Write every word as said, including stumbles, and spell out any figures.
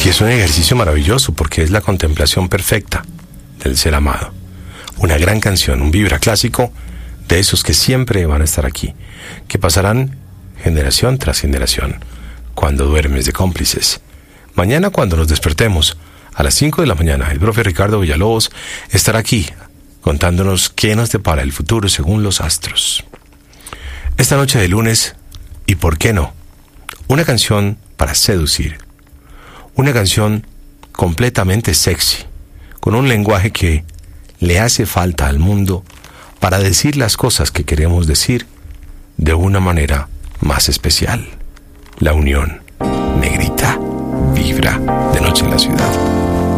Y es un ejercicio maravilloso porque es la contemplación perfecta del ser amado. Una gran canción, un vibra clásico de esos que siempre van a estar aquí, que pasarán generación tras generación, cuando duermes de cómplices. Mañana, cuando nos despertemos, a las cinco de la mañana, el profe Ricardo Villalobos estará aquí, contándonos qué nos depara el futuro según los astros. Esta noche de lunes, y por qué no, una canción para seducir. Una canción completamente sexy, con un lenguaje que le hace falta al mundo para decir las cosas que queremos decir de una manera más especial. La unión. Negrita, vibra de noche en la ciudad.